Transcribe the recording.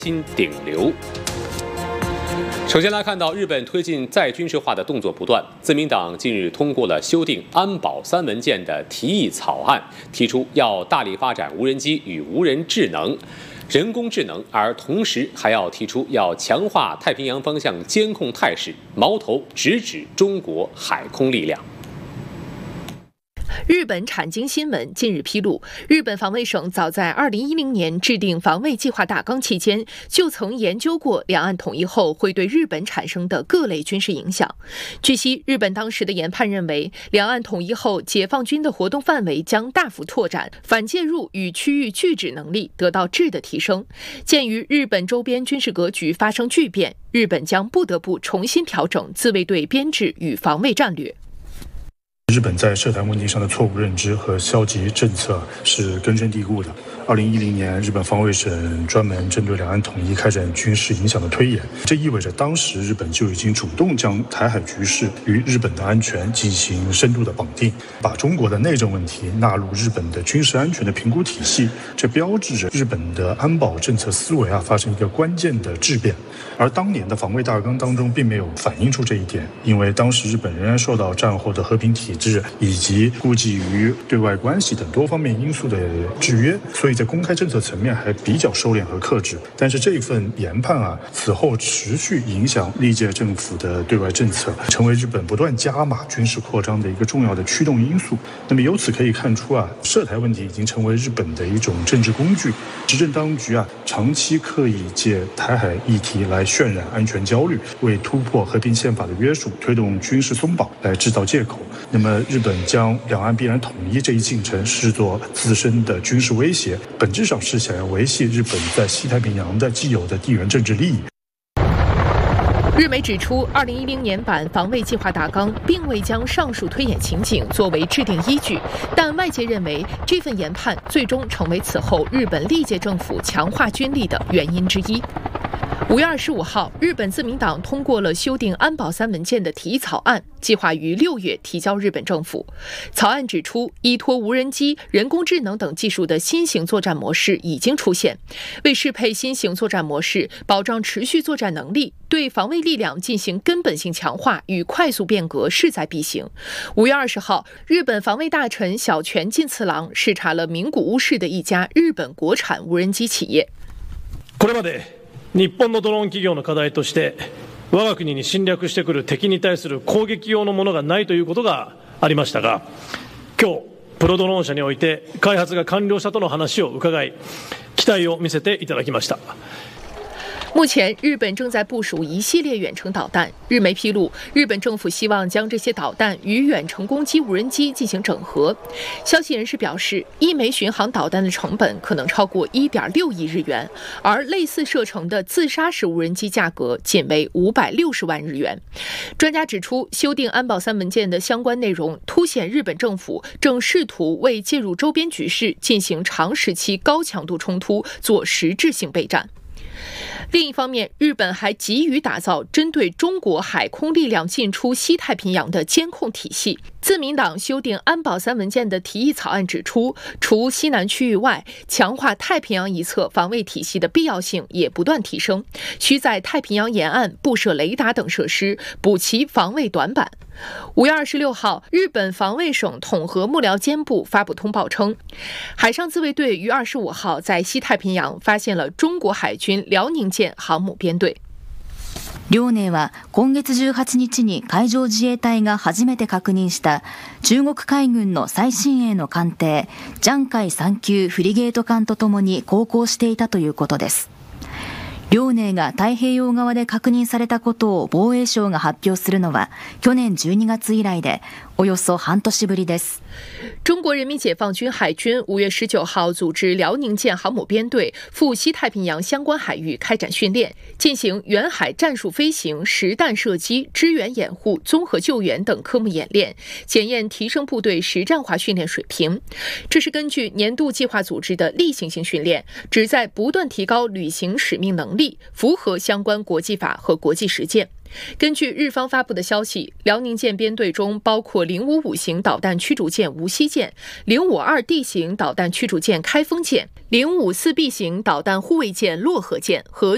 新顶流。首先来看到日本推进再军事化的动作不断，自民党近日通过了修订安保3文件的提议草案，提出要大力发展无人机与无人智能、人工智能，而同时还要提出要强化太平洋方向监控态势，矛头直指中国海空力量。 日本产经新闻近日披露，日本防卫省早在2010年制定防卫计划大纲期间，就曾研究过两岸统一后会对日本产生的各类军事影响。据悉，日本当时的研判认为，两岸统一后，解放军的活动范围将大幅拓展，反介入与区域拒止能力得到质的提升。鉴于日本周边军事格局发生巨变，日本将不得不重新调整自卫队编制与防卫战略。 日本在涉台问题上的错误认知和消极政策是根深蒂固的。2010年，日本防卫省专门针对两岸统一开展军事影响的推演，这意味着当时日本就已经主动将台海局势与日本的安全进行深度的绑定，把中国的内政问题纳入日本的军事安全的评估体系，这标志着日本的安保政策思维发生一个关键的质变。而当年的防卫大纲当中并没有反映出这一点，因为当时日本仍然受到战后的和平体制以及顾忌于对外关系等多方面因素的制约，所以在公开政策层面还比较收敛和克制。但是这份研判此后持续影响历届政府的对外政策，成为日本不断加码军事扩张的一个重要的驱动因素。那么由此可以看出涉台问题已经成为日本的一种政治工具，执政当局长期刻意借台海议题来渲染安全焦虑，为突破和平宪法的约束，推动军事松绑来制造借口。那么日本将两岸必然统一这一进程视作自身的军事威胁，本质上是想要维系日本在西太平洋的既有的地缘政治利益。 日媒指出，2010年版防卫计划大纲并未将上述推演情景作为制定依据，但外界认为这份研判最终成为此后日本历届政府强化军力的原因之一。5月25号，日本自民党通过了修订安保3文件的提议草案，计划于6月提交日本政府。草案指出，依托无人机、人工智能等技术的新型作战模式已经出现，为适配新型作战模式，保障持续作战能力，对防卫力量进行根本性强化与快速变革势在必行。5月20号，日本防卫大臣小泉进次郎视察了名古屋市的一家日本国产无人机企业。 これまで日本のドローン企業の課題として、我が国に侵略してくる敵に対する攻撃用のものがないということがありましたが、今日プロドローン社において開発が完了したとの話を伺い、期待を見せていただきました。 目前，日本正在部署一系列远程导弹。日媒披露，日本政府希望将这些导弹与远程攻击无人机进行整合。消息人士表示，一枚巡航导弹的成本可能超过1.6亿日元，而类似射程的自杀式无人机价格仅为560万日元。专家指出，修订安保3文件的相关内容，凸显日本政府正试图为介入周边局势、进行长时期高强度冲突做实质性备战。另一方面，日本还急于打造针对中国海空力量进出西太平洋的监控体系。自民党修订安保3文件的提议草案指出，除西南区域外，强化太平洋一侧防卫体系的必要性也不断提升，需在太平洋沿岸布设雷达等设施，补齐防卫短板。5月26号，日本防卫省统合幕僚监部发布通报称，海上自卫队于25号在西太平洋发现了中国海军辽宁舰航母編隊。 遼寧は今月18日に海上自衛隊が初めて確認した中国海軍の最新鋭の艦艇ジャンカイ3級フリゲート艦とともに航行していたということです。遼寧が太平洋側で確認されたことを防衛省が発表するのは去年12月以来でおよそ半年ぶりです。 中国人民解放军海军5月19号组织辽宁舰航母编队赴西太平洋相关海域开展训练，进行远海战术飞行、实弹射击、支援掩护、综合救援等科目演练，检验提升部队实战化训练水平。这是根据年度计划组织的例行性训练，旨在不断提高履行使命能力，符合相关国际法和国际实践。根据日方发布的消息，辽宁舰编队中包括055型导弹驱逐舰无锡舰、052D 型导弹驱逐舰开封舰、054B 型导弹护卫舰洛河舰和